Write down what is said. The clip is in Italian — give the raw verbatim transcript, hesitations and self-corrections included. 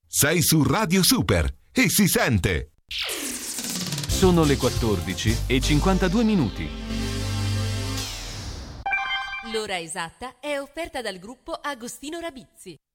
Sei su Radio Super e si sente. Sono le quattordici e cinquantadue minuti. L'ora esatta è offerta dal gruppo Agostino Rabizzi.